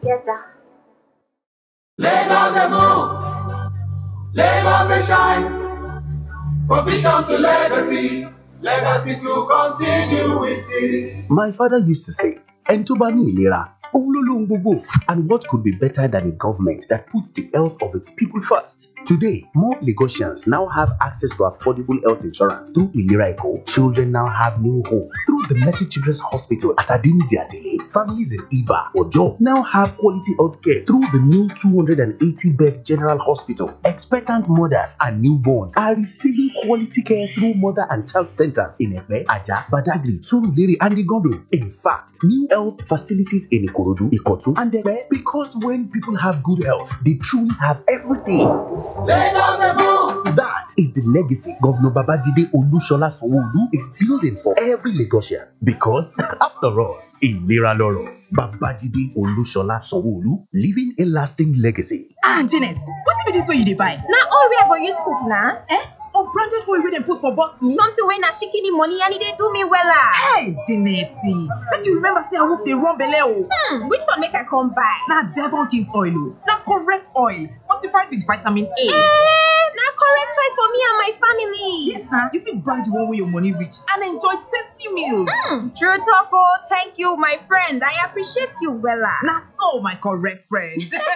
together. Lagos they move, Lagos they shine. From vision to legacy, legacy to continuity. My father used to say, Entobani Ilera, Ololo Ngbogboo. And what could be better than a government that puts the health of its people first? Today, more Lagosians now have access to affordable health insurance through Ilera Eco. Children now have new hope through the Mercy Children's Hospital at Adinidi Adele. Families in Iba or Ojo now have quality health care through the new 280-bed General Hospital. Expectant mothers and newborns are receiving quality care through mother and child centers in Epe, Aja, Badagry, Surulere, and Igodo. In fact, new health facilities in Ikorodu, Ikotu, and Epe, because when people have good health, they truly have everything. Lagos they move. That is the legacy Governor Babajide Olushola Sanwo-Olu is building for every Lagosian. Because, after all, Ilera Loro, Babajide Olushola Sanwo-Olu, leaving a lasting legacy. Janet, what be this way you dey buy? Now all we are going to use cook now. Unbranded oil wey dem put for bottle? Something wey na shikini money and it dey do me wella. Hey, Janet, make you remember say I wolf dey run belle o. Which one make I come buy? Na Devon King's oil o. Na correct oil, fortified with vitamin A. Na correct choice for me and my family. Yes na, you fit buy the one wey your money reach and enjoy tasty meals. True talk o. Thank you, my friend. I appreciate you wella. Na so, my correct friend.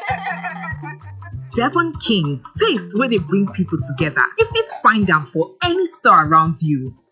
Devon King's, taste where they bring people together. You fit find them for any store around you.